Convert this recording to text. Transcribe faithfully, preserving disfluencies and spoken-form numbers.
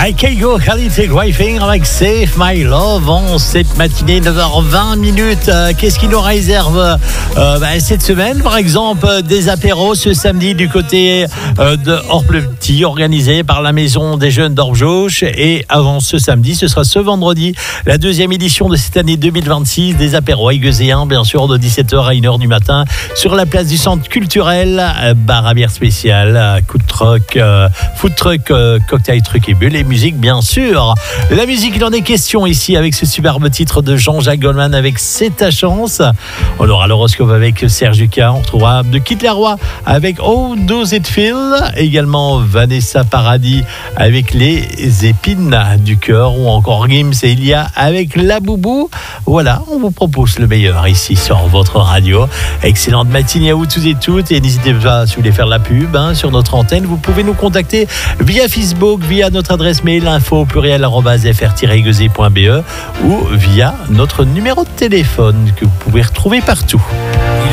I can go quality driving avec Save My Love en cette matinée neuf heures vingt minutes. Euh, qu'est-ce qui nous réserve euh, bah, cette semaine? Par exemple, des apéros ce samedi du côté euh, de Orplepetit, organisé par la Maison des Jeunes d'Orjauche. Et avant ce samedi, ce sera ce vendredi, la deuxième édition de cette année deux mille vingt-six, des apéros aigueséens, bien sûr, de dix-sept heures à une heure du matin, sur la place du centre culturel, euh, bar à bière spécial, euh, coup de truck, euh, food truck, euh, cocktail, truc et bulle, et musique, bien sûr. La musique, il en est question ici avec ce superbe titre de Jean-Jacques Goldman avec C'est ta chance. On aura l'horoscope avec Serge Lucas. On retrouvera de Kid Laroi avec Oh Does It Feel. Également Vanessa Paradis avec Les épines du cœur, ou encore Gims et Ilia avec La Boubou. Voilà, on vous propose le meilleur ici sur votre radio. Excellente matinée à vous tous et toutes, et n'hésitez pas, si vous voulez faire la pub hein, sur notre antenne, vous pouvez nous contacter via Facebook, via notre adresse mail info au pluriel arobase f r tiret gueuset point b e ou via notre numéro de téléphone que vous pouvez retrouver partout.